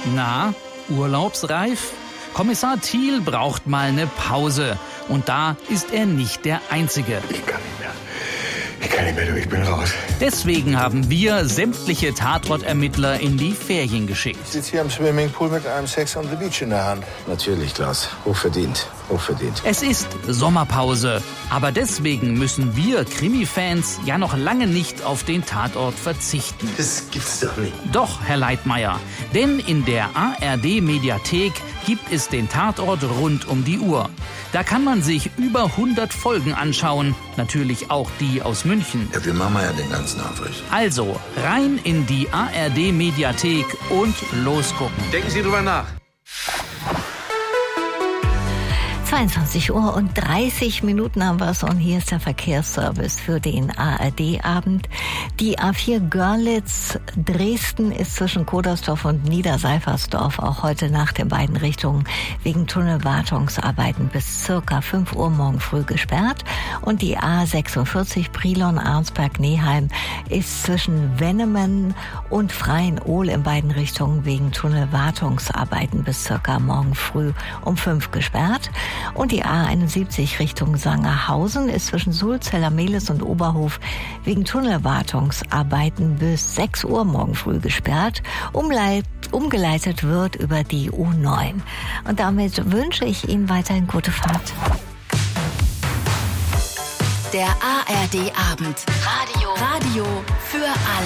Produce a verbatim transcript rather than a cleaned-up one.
Na, urlaubsreif? Kommissar Thiel braucht mal eine Pause. Und da ist er nicht der Einzige. Ich kann nicht mehr. Ich kann nicht mehr, du, ich bin raus. Deswegen haben wir sämtliche Tatortermittler in die Ferien geschickt. Ich sitze hier am Swimmingpool mit einem Sex on the Beach in der Hand. Natürlich, Klaus. Hochverdient. Hochverdient. Es ist Sommerpause. Aber deswegen müssen wir Krimi-Fans ja noch lange nicht auf den Tatort verzichten. Das gibt's doch nicht. Doch, Herr Leitmayr. Denn in der A R D-Mediathek gibt es den Tatort rund um die Uhr. Da kann man sich über hundert Folgen anschauen. Natürlich auch die aus München. Ja, wir machen ja den ganzen Aufriss. Also rein in die A R D-Mediathek und losgucken. Denken Sie drüber nach. zweiundzwanzig Uhr und dreißig Minuten haben wir es und hier ist der Verkehrsservice für den A R D-Abend. Die A vier Görlitz-Dresden ist zwischen Kodersdorf und Niederseifersdorf auch heute Nacht in beiden Richtungen wegen Tunnelwartungsarbeiten bis circa fünf Uhr morgen früh gesperrt. Und die A sechsundvierzig Brilon-Arnsberg-Neheim ist zwischen Wennemen und Freien-Ohl in beiden Richtungen wegen Tunnelwartungsarbeiten bis circa morgen früh um fünf gesperrt. Und die A einundsiebzig Richtung Sangerhausen ist zwischen Sulzeller Mehlis und Oberhof wegen Tunnelwartungsarbeiten bis sechs Uhr morgen früh gesperrt. Umleit, umgeleitet wird über die U neun. Und damit wünsche ich Ihnen weiterhin gute Fahrt. Der A R D-Abend. Radio. Radio für alle.